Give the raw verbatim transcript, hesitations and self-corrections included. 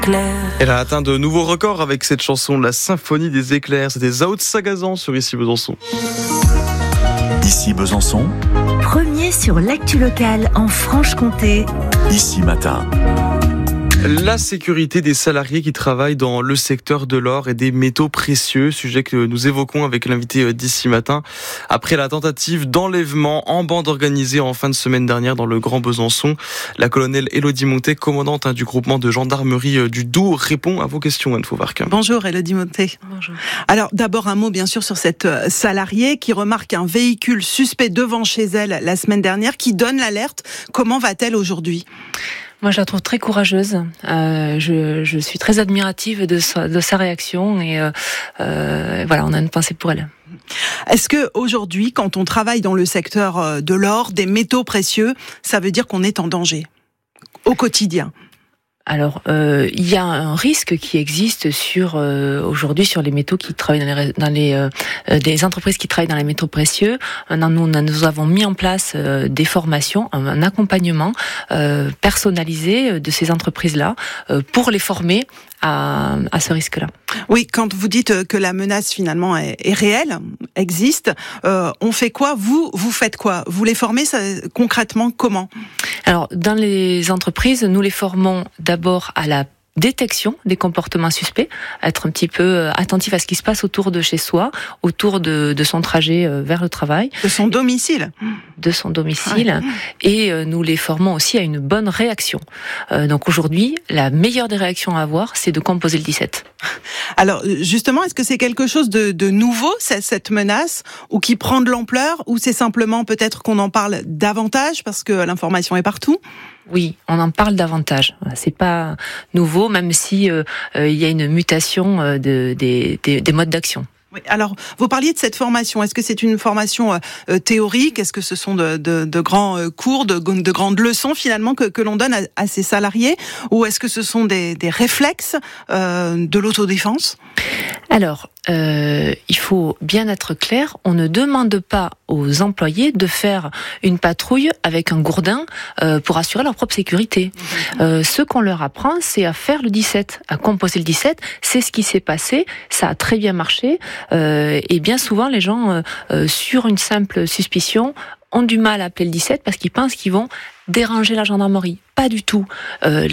Elle a atteint de nouveaux records avec cette chanson, la symphonie des éclairs. C'était Zao de Sagazan sur Ici Besançon. Ici Besançon. Premier sur l'actu locale en Franche-Comté. Ici Matin. La sécurité des salariés qui travaillent dans le secteur de l'or et des métaux précieux, sujet que nous évoquons avec l'invité d'ici matin. Après la tentative d'enlèvement en bande organisée en fin de semaine dernière dans le Grand Besançon, la colonelle Élodie Montet, commandante du groupement de gendarmerie du Doubs, répond à vos questions, Anne Fauvarc. Bonjour Élodie Montet. Bonjour. Alors d'abord un mot bien sûr sur cette salariée qui remarque un véhicule suspect devant chez elle la semaine dernière, qui donne l'alerte. Comment va-t-elle aujourd'hui ? Moi, je la trouve très courageuse. Euh, je, je suis très admirative de sa, de sa réaction et euh, euh, voilà, on a une pensée pour elle. Est-ce que aujourd'hui, quand on travaille dans le secteur de l'or, des métaux précieux, ça veut dire qu'on est en danger au quotidien ? Alors, euh, il y a un risque qui existe sur euh, aujourd'hui sur les métaux qui travaillent dans les, dans les euh, des entreprises qui travaillent dans les métaux précieux. Nous, nous avons mis en place euh, des formations, un, un accompagnement euh, personnalisé de ces entreprises-là euh, pour les former à, à ce risque-là. Oui, quand vous dites que la menace finalement est, est réelle, existe, euh, on fait quoi ? Vous, vous faites quoi ? Vous les formez ça, concrètement comment ? Alors, dans les entreprises, nous les formons d'abord à la détection des comportements suspects, être un petit peu attentif à ce qui se passe autour de chez soi, autour de, de son trajet vers le travail. De son domicile. De son domicile. Ouais. Et nous les formons aussi à une bonne réaction. Euh, donc aujourd'hui, la meilleure des réactions à avoir, c'est de composer le dix-sept. Alors justement, est-ce que c'est quelque chose de, de nouveau, cette menace, ou qui prend de l'ampleur, ou c'est simplement peut-être qu'on en parle davantage parce que l'information est partout ? Oui, on en parle davantage. C'est pas nouveau, même si euh, euh, il y a une mutation euh, de, des, des, des modes d'action. Oui, alors, vous parliez de cette formation. Est-ce que c'est une formation euh, théorique ? Est-ce que ce sont de, de, de grands euh, cours, de, de grandes leçons finalement que, que l'on donne à, à ces salariés ? Ou est-ce que ce sont des, des réflexes euh, de l'autodéfense ? Alors, euh, il faut bien être clair, on ne demande pas aux employés de faire une patrouille avec un gourdin euh, pour assurer leur propre sécurité. Euh, ce qu'on leur apprend, c'est à faire le dix-sept, à composer le dix-sept. C'est ce qui s'est passé, ça a très bien marché. Euh, et bien souvent, les gens, euh, euh, sur une simple suspicion, ont du mal à appeler le dix-sept parce qu'ils pensent qu'ils vont déranger la gendarmerie. Pas du tout. Euh,